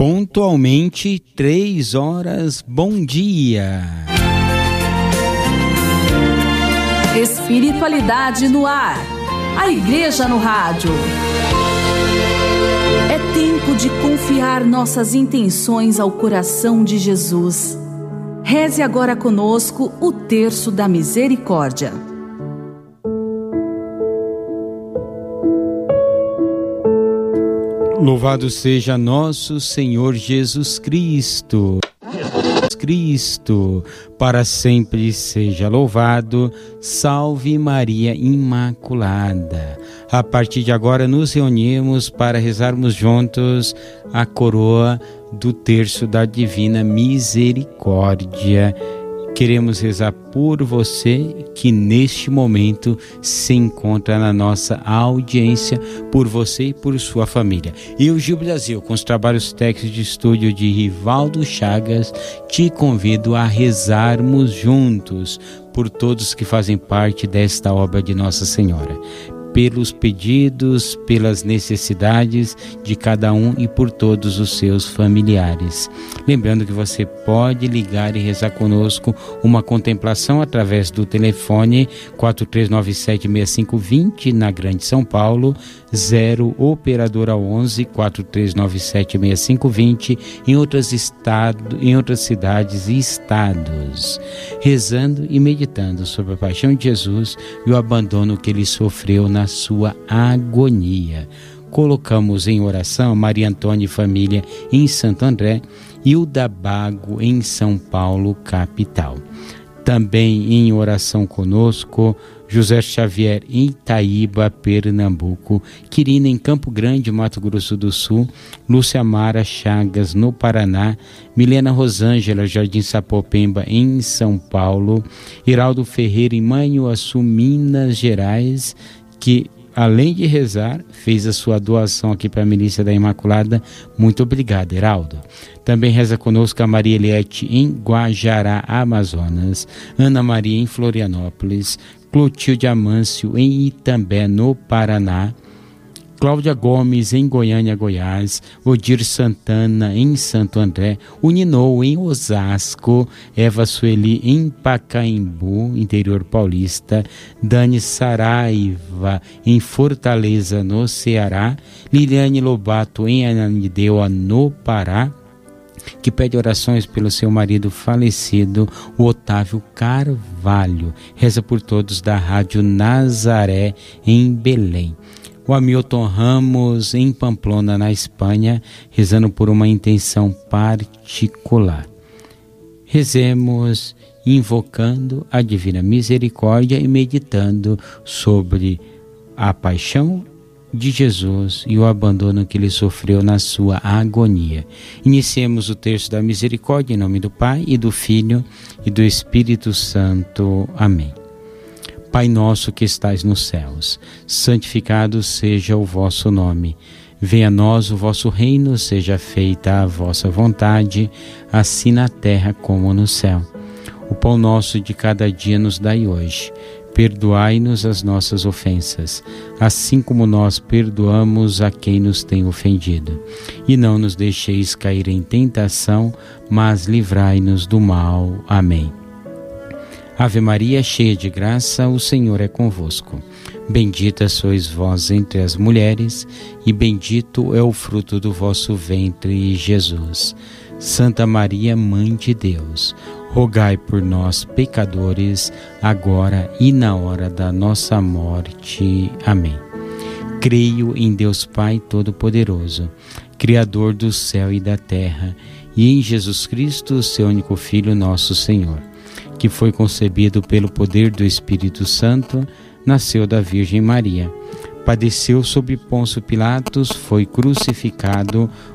Pontualmente 3 horas, bom dia. Espiritualidade no ar, a Igreja no rádio. É tempo de confiar nossas intenções ao coração de Jesus. Reze agora conosco o Terço da Misericórdia. Louvado seja nosso Senhor Jesus Cristo. Cristo, para sempre seja louvado. Salve Maria Imaculada. A partir de agora nos reunimos para rezarmos juntos a coroa do Terço da Divina Misericórdia. Queremos rezar por você que neste momento se encontra na nossa audiência, por você e por sua família. Eu, Gil Brasil, com os trabalhos técnicos de estúdio de Rivaldo Chagas, te convido a rezarmos juntos por todos que fazem parte desta obra de Nossa Senhora. Pelos pedidos, pelas necessidades de cada um e por todos os seus familiares. Lembrando que você pode ligar e rezar conosco uma contemplação através do telefone 4397-6520 na Grande São Paulo, 0 operadora 11 4397-6520 em outras cidades e estados. Rezando e meditando sobre a paixão de Jesus e o abandono que ele sofreu na sua agonia. Colocamos em oração Maria Antônia e família em Santo André e Hilda Bago em São Paulo, capital. Também em oração conosco, José Xavier em Itaíba, Pernambuco, Quirina em Campo Grande, Mato Grosso do Sul, Lúcia Mara Chagas no Paraná, Milena Rosângela, Jardim Sapopemba em São Paulo, Iraldo Ferreira em Manhuaçu, Minas Gerais, que além de rezar, fez a sua doação aqui para a Milícia da Imaculada. Muito obrigado, Heraldo. Também reza conosco a Maria Eliette em Guajará, Amazonas, Ana Maria em Florianópolis, Clotilde Amâncio em Itambé, no Paraná, Cláudia Gomes em Goiânia, Goiás, Odir Santana em Santo André, Uninou em Osasco, Eva Sueli em Pacaembu, interior paulista, Dani Saraiva em Fortaleza, no Ceará, Liliane Lobato em Ananindeua, no Pará, que pede orações pelo seu marido falecido, o Otávio Carvalho. Reza por todos da Rádio Nazaré em Belém. O Hamilton Ramos em Pamplona, na Espanha, rezando por uma intenção particular. Rezemos invocando a Divina Misericórdia e meditando sobre a paixão de Jesus e o abandono que ele sofreu na sua agonia. Iniciemos o Terço da Misericórdia em nome do Pai e do Filho e do Espírito Santo. Amém. Pai nosso que estais nos céus, santificado seja o vosso nome. Venha a nós o vosso reino, seja feita a vossa vontade, assim na terra como no céu. O pão nosso de cada dia nos dai hoje. Perdoai-nos as nossas ofensas, assim como nós perdoamos a quem nos tem ofendido. E não nos deixeis cair em tentação, mas livrai-nos do mal. Amém. Ave Maria, cheia de graça, o Senhor é convosco. Bendita sois vós entre as mulheres, e bendito é o fruto do vosso ventre, Jesus. Santa Maria, Mãe de Deus, rogai por nós, pecadores, agora e na hora da nossa morte. Amém. Creio em Deus Pai Todo-Poderoso, Criador do céu e da terra, e em Jesus Cristo, seu único Filho, nosso Senhor, que foi concebido pelo poder do Espírito Santo, nasceu da Virgem Maria, padeceu sob Pôncio Pilatos, foi crucificado,